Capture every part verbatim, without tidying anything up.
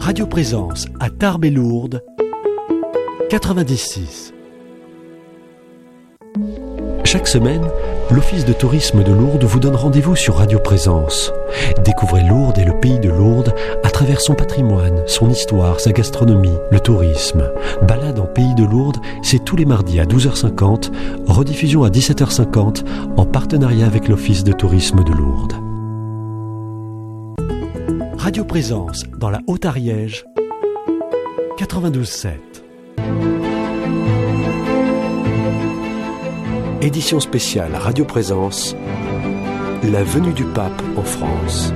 Radio Présence à Tarbes et Lourdes, quatre-vingt-dix six. Chaque semaine, l'Office de tourisme de Lourdes vous donne rendez-vous sur Radio Présence. Découvrez Lourdes et le pays de Lourdes à travers son patrimoine, son histoire, sa gastronomie, le tourisme. Balade en pays de Lourdes, c'est tous les mardis à douze heures cinquante, rediffusion à dix-sept heures cinquante, en partenariat avec l'Office de tourisme de Lourdes. Radio Présence dans la Haute-Ariège, quatre-vingt-douze sept. Édition spéciale Radio Présence, la venue du pape en France.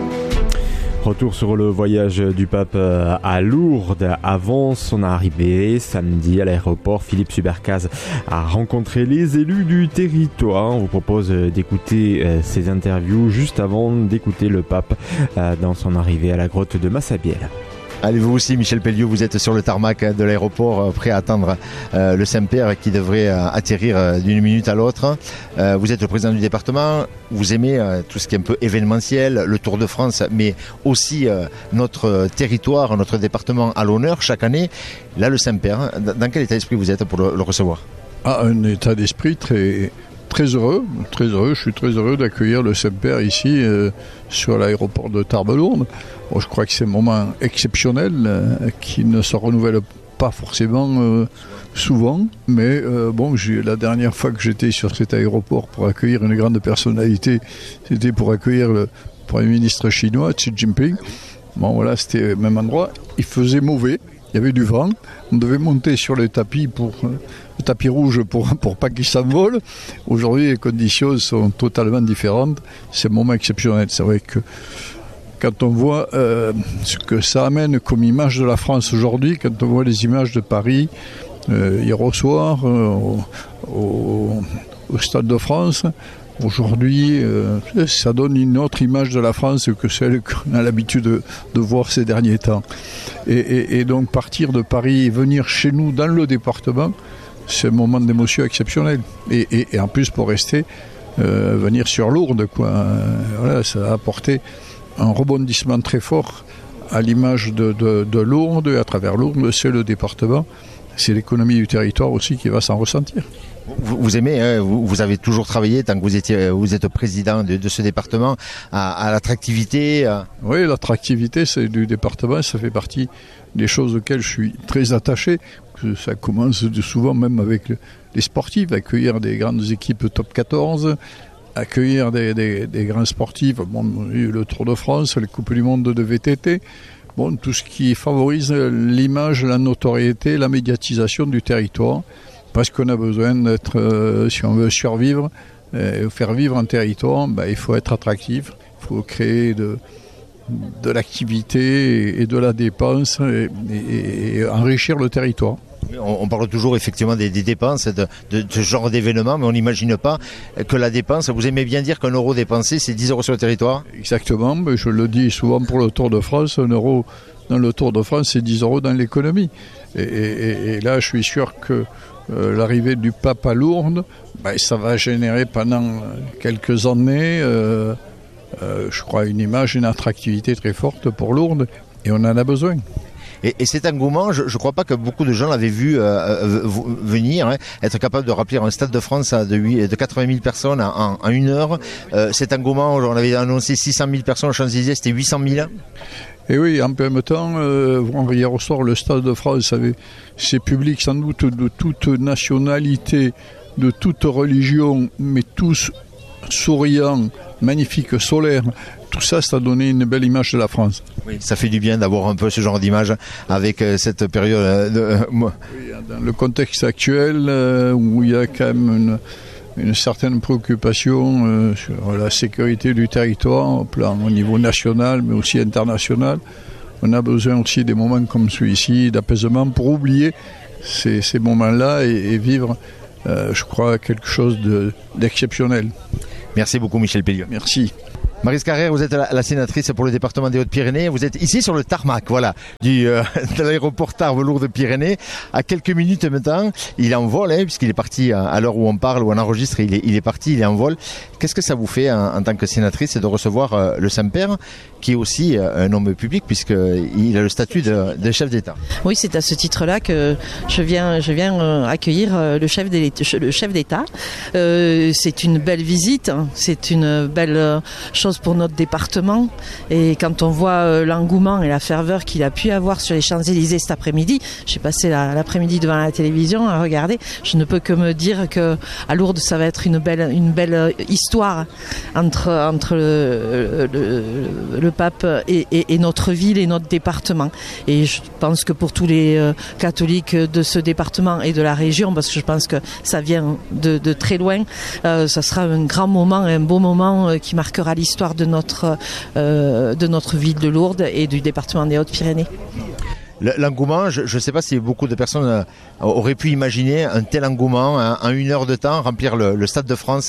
Retour sur le voyage du pape à Lourdes. Avant son arrivée, samedi à l'aéroport, Philippe Subercaz a rencontré les élus du territoire. On vous propose d'écouter ces interviews juste avant d'écouter le pape dans son arrivée à la grotte de Massabielle. Allez, vous aussi, Michel Pelliot, vous êtes sur le tarmac de l'aéroport, prêt à attendre euh, le Saint-Père qui devrait euh, atterrir euh, d'une minute à l'autre. Euh, vous êtes le président du département, vous aimez euh, tout ce qui est un peu événementiel, le Tour de France, mais aussi euh, notre territoire, notre département à l'honneur chaque année. Là, le Saint-Père, dans quel état d'esprit vous êtes pour le, le recevoir ? Ah, un état d'esprit très... Très heureux, très heureux, je suis très heureux d'accueillir le Saint-Père ici euh, sur l'aéroport de Tarbes-Lourdes. Bon, je crois que c'est un moment exceptionnel euh, qui ne se renouvelle pas forcément euh, souvent, mais euh, bon, j'ai, la dernière fois que j'étais sur cet aéroport pour accueillir une grande personnalité, c'était pour accueillir le Premier ministre chinois, Xi Jinping. Bon voilà, c'était le même endroit, il faisait mauvais. Il y avait du vent, on devait monter sur le tapis, pour, le tapis rouge pour, pour pas qu'il s'envole. Aujourd'hui, les conditions sont totalement différentes. C'est un moment exceptionnel. C'est vrai que quand on voit euh, ce que ça amène comme image de la France aujourd'hui, quand on voit les images de Paris euh, hier au soir, euh, au, au, au Stade de France, aujourd'hui, euh, ça donne une autre image de la France que celle qu'on a l'habitude de, de voir ces derniers temps. Et, et, et donc partir de Paris et venir chez nous dans le département, c'est un moment d'émotion exceptionnel. Et, et, et en plus, pour rester, euh, venir sur Lourdes, quoi. Euh, voilà, ça a apporté un rebondissement très fort à l'image de, de, de Lourdes. Et à travers Lourdes, c'est le département, c'est l'économie du territoire aussi qui va s'en ressentir. Vous, vous aimez, hein, vous, vous avez toujours travaillé tant que vous étiez, vous êtes président de, de ce département à, à l'attractivité. À... Oui, l'attractivité c'est du département, ça fait partie des choses auxquelles je suis très attaché. Ça commence de souvent même avec le, les sportifs, accueillir des grandes équipes top quatorze, accueillir des, des, des grands sportifs, bon, le Tour de France, les Coupes du Monde de V T T. Bon, tout ce qui favorise l'image, la notoriété, la médiatisation du territoire. Parce qu'on a besoin d'être, euh, si on veut survivre, euh, faire vivre un territoire, ben, il faut être attractif, il faut créer de, de l'activité et de la dépense et, et, et enrichir le territoire. On, on parle toujours effectivement des, des dépenses, de, de, de ce genre d'événements, mais on n'imagine pas que la dépense, vous aimez bien dire qu'un euro dépensé, c'est dix euros sur le territoire ? Exactement, mais je le dis souvent pour le Tour de France, un euro dans le Tour de France, c'est dix euros dans l'économie. Et, et, et là, je suis sûr que Euh, l'arrivée du pape à Lourdes, ben, ça va générer pendant quelques années, euh, euh, je crois, une image, une attractivité très forte pour Lourdes, et on en a besoin. Et, et cet engouement, je ne crois pas que beaucoup de gens l'avaient vu euh, venir, hein, être capable de remplir un Stade de France de, de quatre-vingt mille personnes en, en une heure. Euh, cet engouement, on avait annoncé six cent mille personnes aux Champs-Élysées, c'était huit cent mille. Et oui, en même temps, euh, hier au soir, le Stade de France avait ses publics sans doute de toute nationalité, de toute religion, mais tous souriants, magnifiques, solaires. Tout ça, ça a donné une belle image de la France. Oui, ça fait du bien d'avoir un peu ce genre d'image avec euh, cette période. De, euh, oui, dans le contexte actuel, euh, où il y a quand même une, une certaine préoccupation euh, sur la sécurité du territoire, au plan au niveau national, mais aussi international. On a besoin aussi des moments comme celui-ci, d'apaisement, pour oublier ces, ces moments-là et, et vivre, euh, je crois, quelque chose de, d'exceptionnel. Merci beaucoup, Michel Pelliot. Merci. Maryse Carrère, vous êtes la, la sénatrice pour le département des Hautes-Pyrénées. Vous êtes ici sur le tarmac, voilà, du, euh, de l'aéroport Tarbes-Lourdes-Pyrénées. À quelques minutes maintenant, il est en vol, hein, puisqu'il est parti à, à l'heure où on parle, où on enregistre, il est, il est parti, il est en vol. Qu'est-ce que ça vous fait en, en tant que sénatrice de recevoir euh, le Saint-Père, qui est aussi euh, un homme public, puisqu'il a le statut de, de chef d'État? Oui, c'est à ce titre-là que je viens, je viens euh, accueillir euh, le chef d'État. Le chef d'État. Euh, c'est une belle visite, hein. C'est une belle euh, chose pour notre département. Et quand on voit euh, l'engouement et la ferveur qu'il a pu avoir sur les Champs-Élysées cet après-midi, j'ai passé la, l'après-midi devant la télévision à regarder. Je ne peux que me dire que à Lourdes, ça va être une belle, une belle histoire entre entre le, le, le pape et, et, et notre ville et notre département. Et je pense que pour tous les euh, catholiques de ce département et de la région, parce que je pense que ça vient de, de très loin, euh, ça sera un grand moment, un beau moment euh, qui marquera l'histoire de notre, euh, de notre ville de Lourdes et du département des Hautes-Pyrénées. L'engouement, je ne sais pas si beaucoup de personnes auraient pu imaginer un tel engouement hein, en une heure de temps, remplir le, le Stade de France,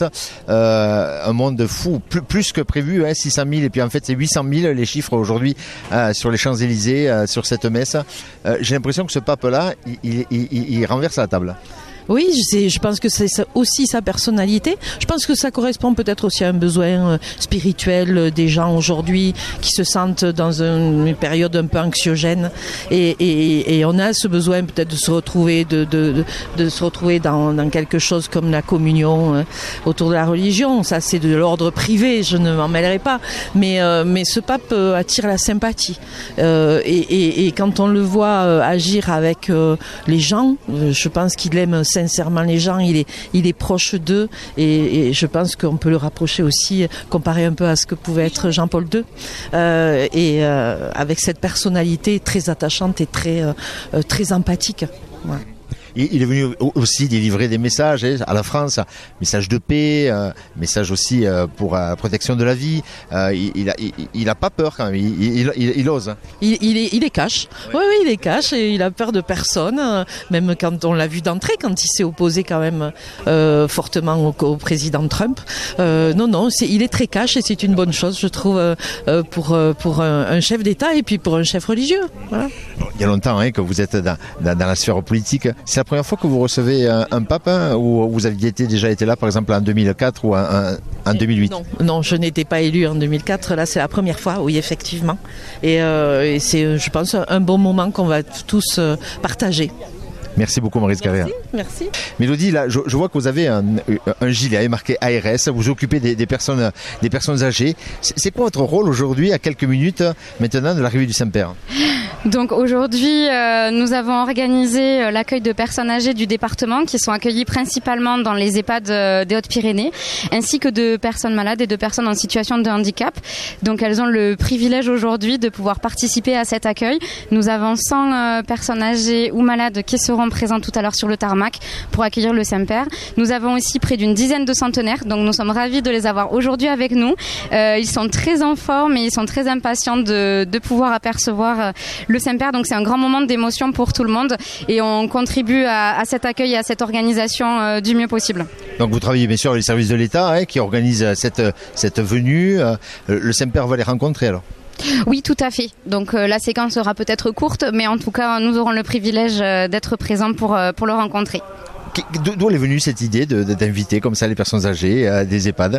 euh, un monde fou, plus, plus que prévu, hein, six cent mille, et puis en fait c'est huit cent mille les chiffres aujourd'hui euh, sur les Champs-Élysées, euh, sur cette messe. Euh, j'ai l'impression que ce pape-là, il, il, il, il renverse la table. Oui, je, je pense que c'est aussi sa personnalité. Je pense que ça correspond peut-être aussi à un besoin spirituel des gens aujourd'hui qui se sentent dans une période un peu anxiogène et, et, et on a ce besoin peut-être de se retrouver, de, de, de, de se retrouver dans, dans quelque chose comme la communion euh, autour de la religion. Ça, c'est de l'ordre privé, je ne m'en mêlerai pas. Mais, euh, mais ce pape euh, attire la sympathie. Euh, et, et, et quand on le voit euh, agir avec euh, les gens, euh, je pense qu'il aime sincèrement les gens, il est, il est proche d'eux et, et je pense qu'on peut le rapprocher aussi, comparé un peu à ce que pouvait être Jean-Paul deux, euh, et euh, avec cette personnalité très attachante et très, euh, très empathique. Ouais. Il est venu aussi délivrer des messages à la France, messages de paix, euh, messages aussi euh, pour la euh, protection de la vie. Euh, il, il, il, il a pas peur quand même, il, il, il, il ose. Il, il, est, il est cash, oui, oui, il est cash et il a peur de personne, même quand on l'a vu d'entrée, quand il s'est opposé quand même euh, fortement au, au président Trump. Euh, non, non, c'est, il est très cash et c'est une bonne chose, je trouve, euh, pour, pour un, un chef d'État et puis pour un chef religieux. Voilà. Il y a longtemps hein, que vous êtes dans, dans, dans la sphère politique. C'est la première fois que vous recevez un, un pape hein, ou vous aviez été, déjà été là par exemple en deux mille quatre ou en, en deux mille huit? Non, non, je n'étais pas élue en deux mille quatre. Là, c'est la première fois, oui, effectivement. Et, euh, et c'est, je pense, un bon moment qu'on va tous euh, partager. Merci beaucoup Maryse Carrère. Merci, merci. Mélodie, là, je, je vois que vous avez un, un gilet marqué A R S, vous occupez des, des, personnes, des personnes âgées. C'est, c'est quoi votre rôle aujourd'hui, à quelques minutes maintenant de l'arrivée du Saint-Père? Donc aujourd'hui, euh, nous avons organisé euh, l'accueil de personnes âgées du département qui sont accueillies principalement dans les EHPAD euh, des Hautes-Pyrénées, ainsi que de personnes malades et de personnes en situation de handicap. Donc elles ont le privilège aujourd'hui de pouvoir participer à cet accueil. Nous avons cent euh, personnes âgées ou malades qui seront présentes tout à l'heure sur le tarmac pour accueillir le Saint-Père. Nous avons aussi près d'une dizaine de centenaires, donc nous sommes ravis de les avoir aujourd'hui avec nous. Euh, ils sont très en forme et ils sont très impatients de, de pouvoir apercevoir euh, le Saint-Père, donc c'est un grand moment d'émotion pour tout le monde et on contribue à, à cet accueil et à cette organisation euh, du mieux possible. Donc vous travaillez bien sûr avec les services de l'État hein, qui organisent cette, cette venue. Euh, le Saint-Père va les rencontrer alors? Oui, tout à fait. Donc euh, la séquence sera peut-être courte, mais en tout cas nous aurons le privilège euh, d'être présents pour, euh, pour le rencontrer. D'où est venue cette idée de, de, d'inviter comme ça les personnes âgées à des EHPAD?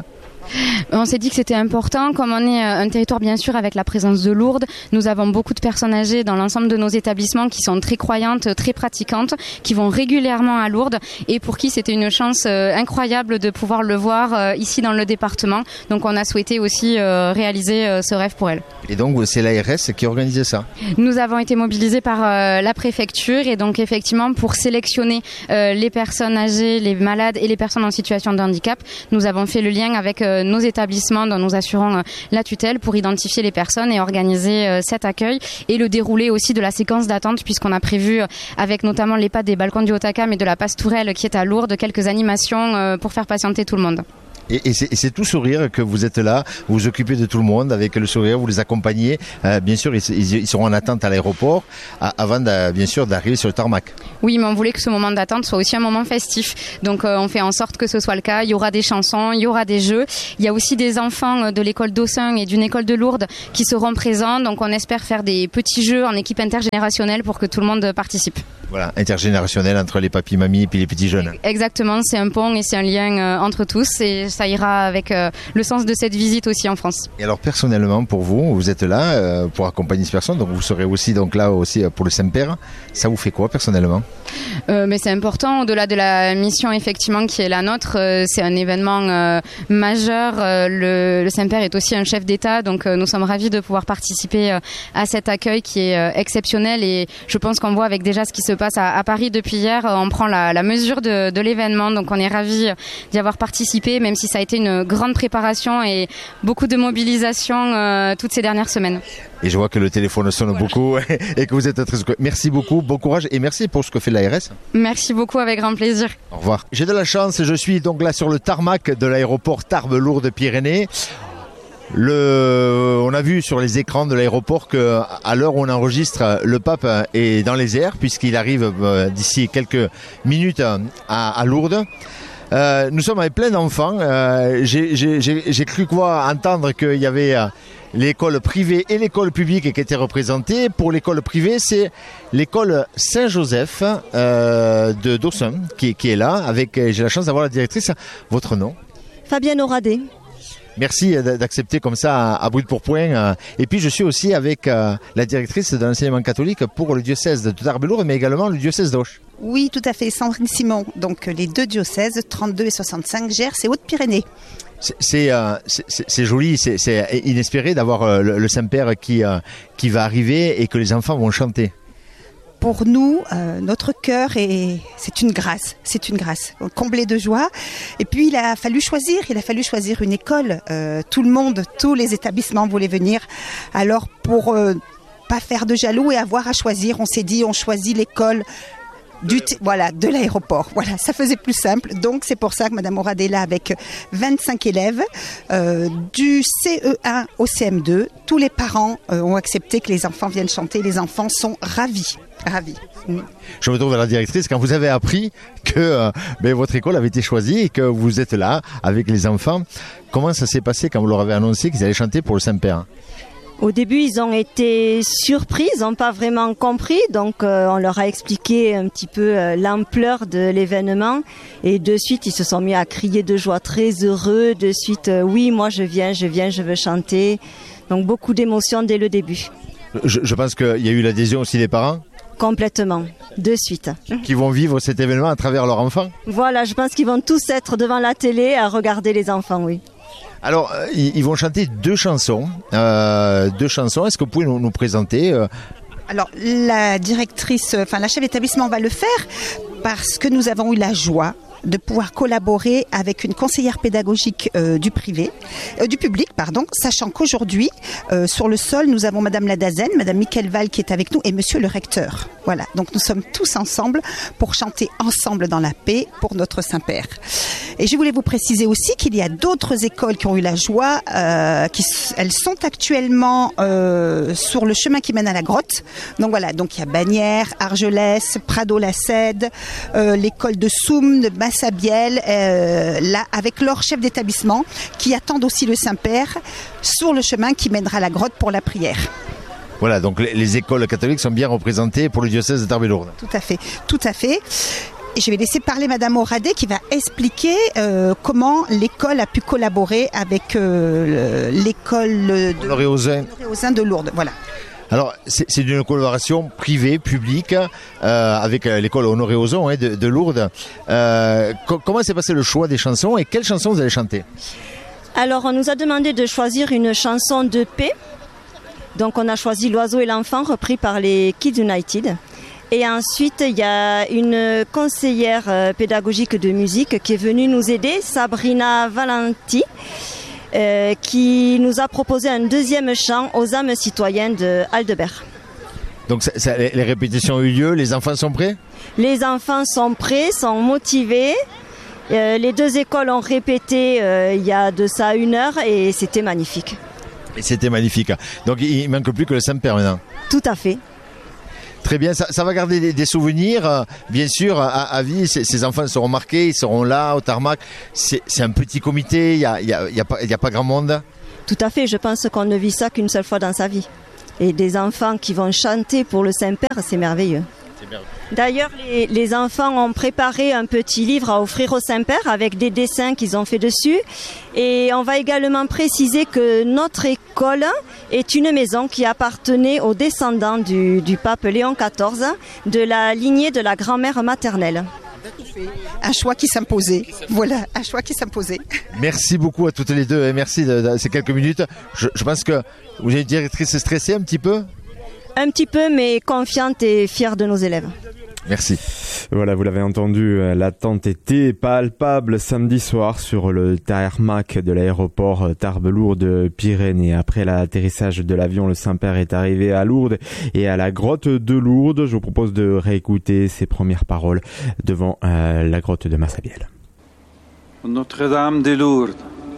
On s'est dit que c'était important, comme on est un territoire bien sûr avec la présence de Lourdes, nous avons beaucoup de personnes âgées dans l'ensemble de nos établissements qui sont très croyantes, très pratiquantes, qui vont régulièrement à Lourdes et pour qui c'était une chance euh, incroyable de pouvoir le voir euh, ici dans le département. Donc on a souhaité aussi euh, réaliser euh, ce rêve pour elles. Et donc c'est l'A R S qui organisait ça? Nous avons été mobilisés par euh, la préfecture et donc effectivement pour sélectionner euh, les personnes âgées, les malades et les personnes en situation de handicap, nous avons fait le lien avec euh, nos établissements dont nous assurons la tutelle pour identifier les personnes et organiser cet accueil et le déroulé aussi de la séquence d'attente puisqu'on a prévu avec notamment l'EHPAD des Balcons du Hautacam et de la Pastourelle qui est à Lourdes quelques animations pour faire patienter tout le monde. Et, et, c'est, et c'est tout sourire que vous êtes là, vous vous occupez de tout le monde avec le sourire, vous les accompagnez. Euh, bien sûr, ils, ils, ils seront en attente à l'aéroport à, avant, de, bien sûr, d'arriver sur le tarmac. Oui, mais on voulait que ce moment d'attente soit aussi un moment festif. Donc, euh, on fait en sorte que ce soit le cas. Il y aura des chansons, il y aura des jeux. Il y a aussi des enfants de l'école d'Aussin et d'une école de Lourdes qui seront présents. Donc, on espère faire des petits jeux en équipe intergénérationnelle pour que tout le monde participe. Voilà, intergénérationnel entre les papis, mamies et puis les petits jeunes. Exactement, c'est un pont et c'est un lien euh, entre tous et ça ira avec euh, le sens de cette visite aussi en France. Et alors personnellement pour vous, vous êtes là euh, pour accompagner ces personnes, donc vous serez aussi donc là aussi pour le Saint-Père. Ça vous fait quoi personnellement? euh, Mais c'est important, au-delà de la mission effectivement qui est la nôtre, euh, c'est un événement euh, majeur. Euh, le, le Saint-Père est aussi un chef d'État, donc euh, nous sommes ravis de pouvoir participer euh, à cet accueil qui est euh, exceptionnel et je pense qu'on voit avec déjà ce qui se passe à, à Paris depuis hier, on prend la, la mesure de, de l'événement, donc on est ravis d'y avoir participé, même si ça a été une grande préparation et beaucoup de mobilisation euh, toutes ces dernières semaines. Et je vois que le téléphone sonne voilà. beaucoup et que vous êtes très... Merci beaucoup, bon courage et merci pour ce que fait l'A R S. Merci beaucoup, avec grand plaisir. Au revoir. J'ai de la chance, je suis donc là sur le tarmac de l'aéroport Tarbes-Lourdes-Pyrénées. Le, on a vu sur les écrans de l'aéroport que à l'heure où on enregistre, le pape est dans les airs puisqu'il arrive d'ici quelques minutes à, à Lourdes. Euh, nous sommes avec plein d'enfants. Euh, j'ai, j'ai, j'ai cru quoi entendre qu'il y avait l'école privée et l'école publique qui étaient représentées. Pour l'école privée, c'est l'école Saint-Joseph euh, de Dawson qui, qui est là. Avec, j'ai la chance d'avoir la directrice. Votre nom? Fabienne Oradé. Merci d'accepter comme ça à brut pour point. Et puis je suis aussi avec la directrice de l'enseignement catholique pour le diocèse de Tarbes-Lourdes, mais également le diocèse d'Auch. Oui, tout à fait, Sandrine Simon. Donc les deux diocèses, trente-deux et soixante-cinq, Gers et Hautes-Pyrénées. C'est, c'est, c'est, c'est joli, c'est, c'est inespéré d'avoir le, le Saint-Père qui, qui va arriver et que les enfants vont chanter. Pour nous, euh, notre cœur, est, c'est une grâce, c'est une grâce, comblé de joie. Et puis, il a fallu choisir, il a fallu choisir une école. Euh, tout le monde, tous les établissements voulaient venir. Alors, pour euh, pas faire de jaloux et avoir à choisir, on s'est dit, on choisit l'école du t- voilà, de l'aéroport. Voilà, ça faisait plus simple. Donc, c'est pour ça que Madame Oradé est là avec vingt-cinq élèves, euh, du C E un au C M deux. Tous les parents euh, ont accepté que les enfants viennent chanter. Les enfants sont ravis. Ravi. Je me tourne vers la directrice. Quand vous avez appris que euh, ben, votre école avait été choisie et que vous êtes là avec les enfants, comment ça s'est passé quand vous leur avez annoncé qu'ils allaient chanter pour le Saint-Père? Au début, ils ont été surpris, ils n'ont pas vraiment compris. Donc, euh, on leur a expliqué un petit peu euh, l'ampleur de l'événement. Et de suite, ils se sont mis à crier de joie, très heureux. De suite, euh, oui, moi je viens, je viens, je veux chanter. Donc, beaucoup d'émotions dès le début. Je, je pense qu'il y a eu l'adhésion aussi des parents. Complètement, de suite. Qui vont vivre cet événement à travers leurs enfants. Voilà, je pense qu'ils vont tous être devant la télé à regarder les enfants, oui. Alors, euh, ils vont chanter deux chansons. Euh, deux chansons. Est-ce que vous pouvez nous, nous présenter euh... Alors, la directrice, enfin la chef d'établissement va le faire parce que nous avons eu la joie de pouvoir collaborer avec une conseillère pédagogique euh, du privé, euh, du public, pardon, sachant qu'aujourd'hui, euh, sur le sol, nous avons Madame Ladazen, Madame Michael Val qui est avec nous et Monsieur le recteur. Voilà, donc nous sommes tous ensemble pour chanter ensemble dans la paix pour notre Saint-Père. Et je voulais vous préciser aussi qu'il y a d'autres écoles qui ont eu la joie, euh, qui, elles sont actuellement euh, sur le chemin qui mène à la grotte. Donc voilà, donc il y a Bagnères, Argelès, Prado-la-Cède, euh, l'école de Soum, de Massabielle, euh, là, avec leur chef d'établissement qui attendent aussi le Saint-Père sur le chemin qui mènera à la grotte pour la prière. Voilà, donc les, les écoles catholiques sont bien représentées pour le diocèse de Tarbes-Lourdes. Tout à fait, tout à fait. Et je vais laisser parler Madame Oradé qui va expliquer euh, comment l'école a pu collaborer avec euh, l'école de Honoré-Auzin de Lourdes. Voilà. Alors, c'est, c'est une collaboration privée, publique, euh, avec l'école Honoré-Auzin hein, de, de Lourdes. Euh, co- comment s'est passé le choix des chansons et quelles chansons vous allez chanter? Alors, on nous a demandé de choisir une chanson de paix. Donc, on a choisi L'Oiseau et l'Enfant, repris par les Kids United. Et ensuite, il y a une conseillère euh, pédagogique de musique qui est venue nous aider, Sabrina Valenti, euh, qui nous a proposé un deuxième chant aux âmes citoyennes de Aldebert. Donc ça, ça, les répétitions ont eu lieu, les enfants sont prêts? Les enfants sont prêts, sont motivés Euh, les deux écoles ont répété euh, il y a de ça une heure et c'était magnifique. Et c'était magnifique. Donc il ne manque plus que le Saint-Père maintenant. Tout à fait. Très bien, ça, ça va garder des, des souvenirs, euh, bien sûr, à, à vie. Ces, ces enfants seront marqués, ils seront là au tarmac. C'est, c'est un petit comité, il n'y a, y a, y a, pas, y a pas grand monde. Tout à fait, je pense qu'on ne vit ça qu'une seule fois dans sa vie. Et des enfants qui vont chanter pour le Saint-Père, c'est merveilleux. C'est merveilleux. D'ailleurs, les, les enfants ont préparé un petit livre à offrir au Saint-Père avec des dessins qu'ils ont fait dessus. Et on va également préciser que notre école est une maison qui appartenait aux descendants du, du pape Léon quatorze, de la lignée de la grand-mère maternelle. Un choix qui s'imposait. Voilà, un choix qui s'imposait. Merci beaucoup à toutes les deux et merci de, de ces quelques minutes. Je, je pense que vous êtes directrice stressée un petit peu ? Un petit peu, mais confiante et fière de nos élèves. Merci. Voilà, vous l'avez entendu, l'attente était palpable samedi soir sur le tarmac de l'aéroport Tarbes-Lourdes-Pyrénées. Après l'atterrissage de l'avion, le Saint-Père est arrivé à Lourdes et à la grotte de Lourdes. Je vous propose de réécouter ses premières paroles devant euh, la grotte de Massabielle. Notre-Dame de Lourdes,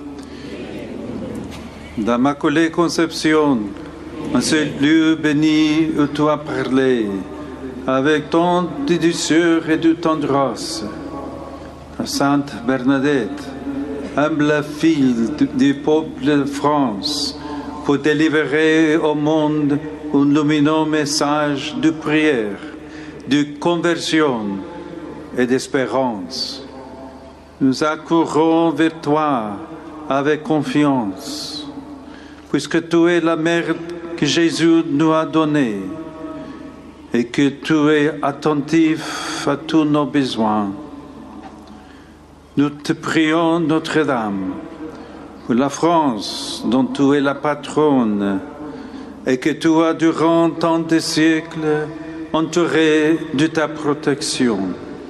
d'Immaculée Conception, en ce lieu béni où tu as parlé, avec tant de douceur et de tendresse, la Sainte Bernadette, humble fille du peuple de France, pour délivrer au monde un lumineux message de prière, de conversion et d'espérance. Nous accourons vers toi avec confiance, puisque tu es la mère que Jésus nous a donnée, et que tu es attentif à tous nos besoins. Nous te prions, Notre-Dame, pour la France dont tu es la patronne et que tu as durant tant de siècles entourée de ta protection.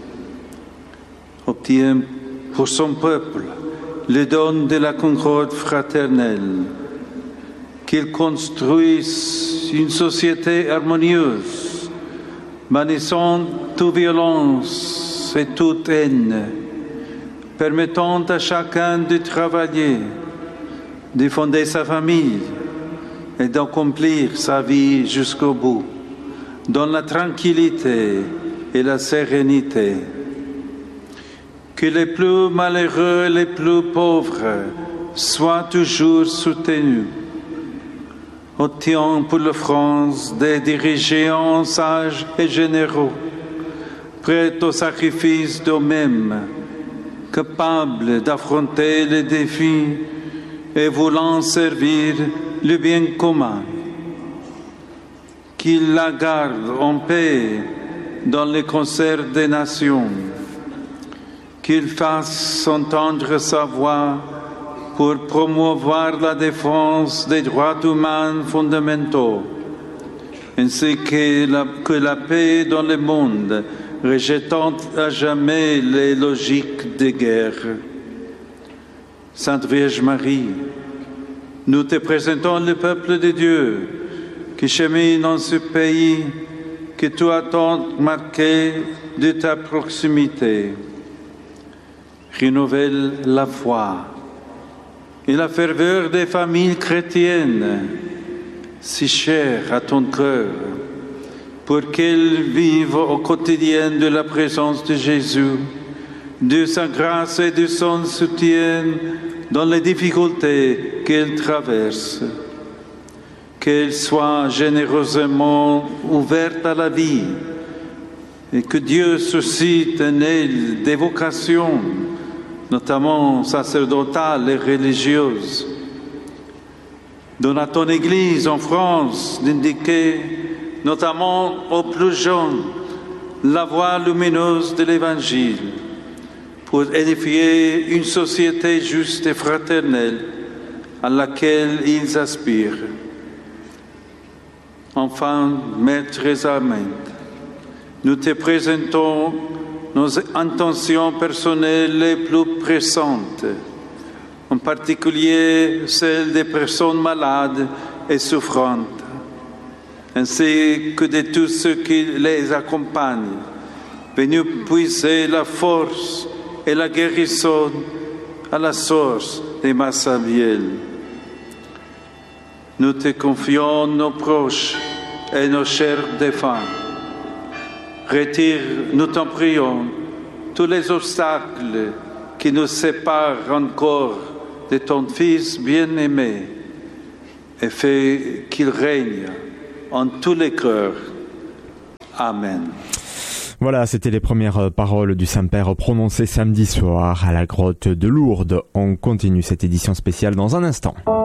Obtiens pour son peuple le don de la concorde fraternelle, qu'il construise une société harmonieuse, bannissant toute violence et toute haine, permettant à chacun de travailler, de fonder sa famille et d'accomplir sa vie jusqu'au bout, dans la tranquillité et la sérénité. Que les plus malheureux et les plus pauvres soient toujours soutenus. Obtiens pour la France des dirigeants sages et généreux, prêts au sacrifice d'eux-mêmes, capables d'affronter les défis et voulant servir le bien commun. Qu'il la garde en paix dans le concert des nations, qu'il fasse entendre sa voix pour promouvoir la défense des droits humains fondamentaux, ainsi que la, que la paix dans le monde, rejetant à jamais les logiques de guerre. Sainte Vierge Marie, nous te présentons le peuple de Dieu qui chemine dans ce pays que tu as tant marqué de ta proximité. Renouvelle la foi et la ferveur des familles chrétiennes, si chères à ton cœur, pour qu'elles vivent au quotidien de la présence de Jésus, de sa grâce et de son soutien dans les difficultés qu'elles traversent. Qu'elles soient généreusement ouvertes à la vie et que Dieu suscite en elles des vocations, notamment sacerdotales et religieuses. Donne à ton Église en France d'indiquer, notamment aux plus jeunes, la voie lumineuse de l'Évangile pour édifier une société juste et fraternelle à laquelle ils aspirent. Enfin, Maître Zalmente, nous te présentons nos intentions personnelles les plus pressantes, en particulier celles des personnes malades et souffrantes, ainsi que de tous ceux qui les accompagnent, venus puiser la force et la guérison à la source des Massabiel. Nous te confions nos proches et nos chers défunts. Retire, nous t'en prions, tous les obstacles qui nous séparent encore de ton Fils bien-aimé et fais qu'il règne en tous les cœurs. Amen. Voilà, c'était les premières paroles du Saint-Père prononcées samedi soir à la grotte de Lourdes. On continue cette édition spéciale dans un instant.